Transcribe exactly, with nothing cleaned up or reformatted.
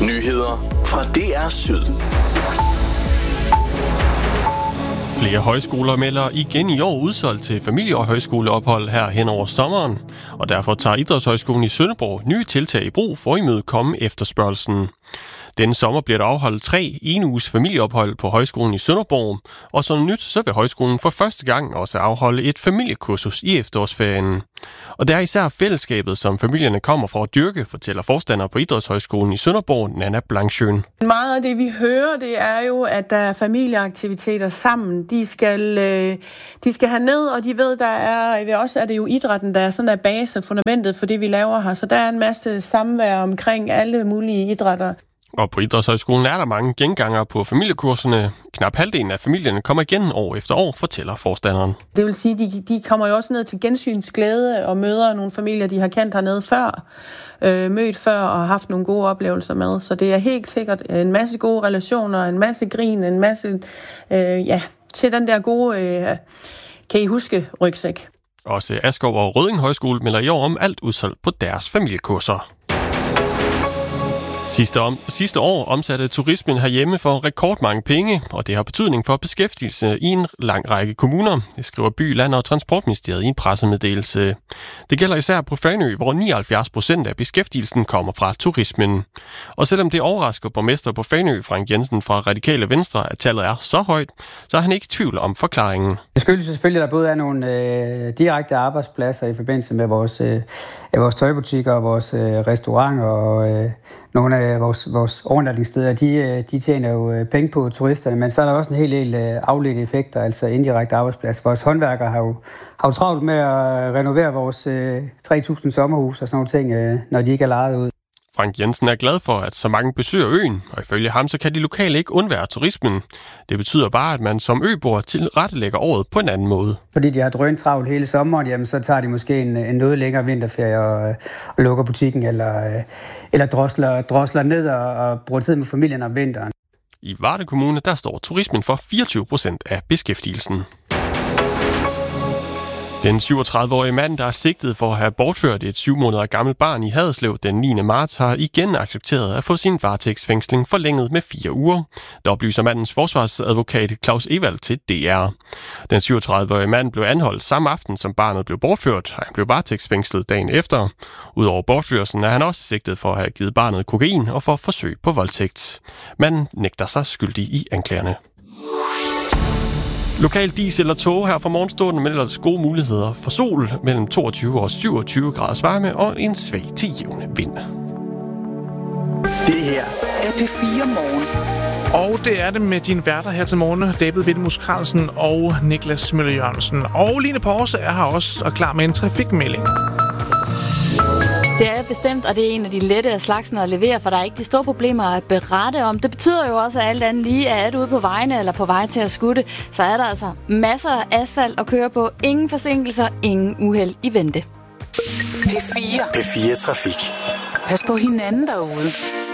Nyheder fra D R Syd. Flere højskoler melder igen i år udsolgt til familie- og højskoleophold her hen over sommeren, og derfor tager Idrætshøjskolen i Sønderborg nye tiltag i brug for at imødekomme efterspørgslen. Denne sommer bliver der afholdt tre en-uges familieophold på højskolen i Sønderborg, og som nyt så vil højskolen for første gang også afholde et familiekursus i efterårsferien. Og det er især fællesskabet, som familierne kommer for at dyrke, fortæller forstander på Idrætshøjskolen i Sønderborg, Nanna Blankschøn. Meget af det, vi hører, det er jo, at der er familieaktiviteter sammen. De skal, de skal have ned, og de ved, der er, også er det jo idrætten, der er sådan en base, fundamentet for det, vi laver her. Så der er en masse samvær omkring alle mulige idrætter. Og på Idrætshøjskolen er der mange gengangere på familiekurserne. Knap halvdelen af familierne kommer igen år efter år, fortæller forstanderen. Det vil sige, at de, de kommer jo også ned til gensynsglæde og møder nogle familier, de har kendt hernede før, øh, mødt før og har haft nogle gode oplevelser med. Så det er helt sikkert en masse gode relationer, en masse grin, en masse, øh, ja, til den der gode, øh, kan I huske, rygsæk. Også Askov og Rødding Højskole melder i år om alt udsolgt på deres familiekurser. Sidste, om, sidste år omsatte turismen herhjemme for rekordmange penge, og det har betydning for beskæftigelse i en lang række kommuner. Det skriver By, Land og Transportministeriet i en pressemeddelelse. Det gælder især på Fanø, hvor nioghalvfjerds procent af beskæftigelsen kommer fra turismen. Og selvom det overrasker borgmester på Fanø, Frank Jensen fra Radikale Venstre, at tallet er så højt, så er han ikke i tvivl om forklaringen. Det skyldes selvfølgelig, at der både er nogle øh, direkte arbejdspladser i forbindelse med vores, øh, vores tøjbutikker og vores øh, restauranter og øh, nogle af vores, vores overnatningssteder, de, de tjener jo penge på turisterne, men så er der også en hel del afledte effekter, altså indirekte arbejdsplads. Vores håndværkere har jo, har jo travlt med at renovere vores tre tusind sommerhus og sådan nogle ting, når de ikke er lejet ud. Frank Jensen er glad for, at så mange besøger øen, og ifølge ham så kan de lokale ikke undvære turismen. Det betyder bare, at man som øboer tilrettelægger året på en anden måde. Fordi de har drøn travlt hele sommeren, jamen, så tager de måske en, en noget længere vinterferie og, og lukker butikken, eller, eller drosler, drosler ned og, og bruger tid med familien om vinteren. I Varde Kommune der står turismen for fireogtyve procent af beskæftigelsen. Den syvogtredive-årige mand, der er sigtet for at have bortført et syv måneder gammelt barn i Haderslev den niende marts, har igen accepteret at få sin varetægtsfængsling forlænget med fire uger. Der oplyser mandens forsvarsadvokat Claus Ewald til D R. Den syvogtredive-årige mand blev anholdt samme aften, som barnet blev bortført. Han blev varetægtsfængslet dagen efter. Udover bortførelsen er han også sigtet for at have givet barnet kokain og for forsøg på voldtægt. Manden nægter sig skyldig i anklagerne. Lokal diesel og tog her fra morgenstunden melder ellers gode muligheder for sol mellem toogtyve og syvogtyve graders varme og en svag til jævn vind. Det her er P fire Morgen. Og det er det med dine værter her til morgen, David Wittemus Carlsen og Niklas Møller Jørgensen. Og Line Porse er her også og klar med en trafikmelding. Det er bestemt, og det er en af de lette af slagsen at levere, for der er ikke de store problemer at berette om. Det betyder jo også, at alt andet lige er et ude på vejene eller på vej til at skutte. Så er der altså masser af asfalt at køre på. Ingen forsinkelser, ingen uheld i vente. P fire. P fire Trafik. Pas på hinanden derude.